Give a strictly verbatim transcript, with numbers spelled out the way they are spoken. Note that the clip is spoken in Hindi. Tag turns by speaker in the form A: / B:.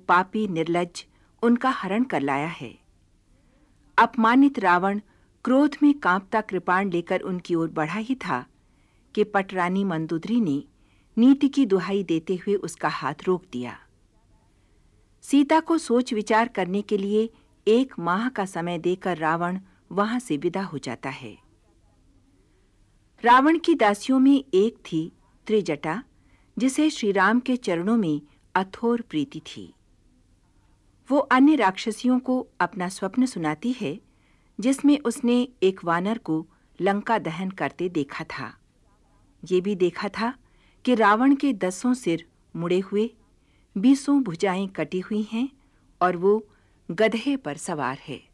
A: पापी निर्लज्ज उनका हरण कर लाया है। अपमानित रावण क्रोध में कांपता कृपाण लेकर उनकी ओर बढ़ा ही था कि पटरानी मंदोदरी ने नीति की दुहाई देते हुए उसका हाथ रोक दिया। सीता को सोच विचार करने के लिए एक माह का समय देकर रावण वहां से विदा हो जाता है। रावण की दासियों में एक थी त्रिजटा, जिसे श्री राम के चरणों में अथोर प्रीति थी। वो अन्य राक्षसियों को अपना स्वप्न सुनाती है, जिसमें उसने एक वानर को लंका दहन करते देखा था। ये भी देखा था कि रावण के दसों सिर मुड़े हुए, बीसों भुजाएं कटी हुई हैं और वो गधे पर सवार है।